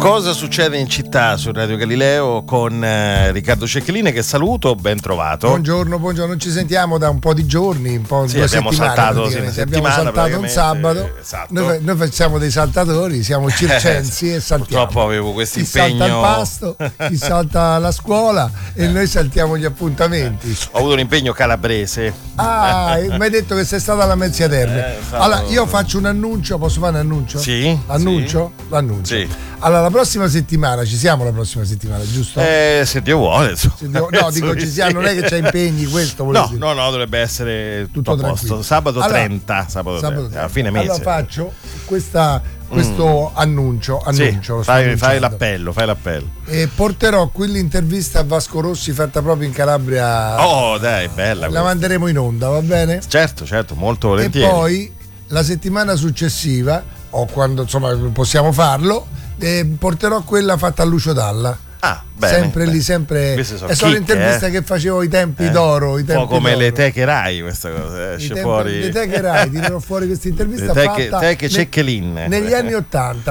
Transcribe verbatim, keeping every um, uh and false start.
Cosa succede in città su Radio Galileo con eh, Riccardo Cecchelini, che saluto, ben trovato. Buongiorno, buongiorno, ci sentiamo da un po' di giorni, un po' sì, due abbiamo settimane. Saltato, sì, una abbiamo saltato un sabato. Esatto. Noi, noi facciamo dei saltatori, siamo circensi e saltiamo. Purtroppo avevo questo chi impegno. Chi salta il pasto, chi salta la scuola e eh. noi saltiamo gli appuntamenti. Ho avuto un impegno calabrese. Ah, mi hai detto che sei stata alla Mezzia Terme. Eh, fatto... Allora, io faccio un annuncio, posso fare un annuncio? Sì. Annuncio? Sì. L'annuncio. Sì. Allora, la prossima settimana, ci siamo la prossima settimana, giusto? Eh, se Dio vuole. Se Dio, no, dico ci siamo, non è che c'è impegni, questo no, dire. no, no, dovrebbe essere tutto, tutto a posto. Sabato allora, trenta, sabato, sabato trenta, a fine mese. Allora faccio questa, questo mm. annuncio, annuncio sì, fai, fai l'appello, fai l'appello. E porterò qui l'intervista a Vasco Rossi fatta proprio in Calabria. Oh, dai, bella. La questa. manderemo in onda, va bene? Certo, certo, molto volentieri. E poi la settimana successiva, o quando insomma possiamo farlo, eh, porterò quella fatta a Lucio Dalla. Ah, bene, sempre bene. lì, sempre. Queste sono è solo chicche, l'intervista eh? che facevo ai tempi eh? d'oro. I tempi un po' come d'oro. le teche Rai, questa cosa. Esce tempi, fuori. Le teche Rai, tirerò fuori questa intervista le teche, fatta teche Cecchelin negli anni Ottanta.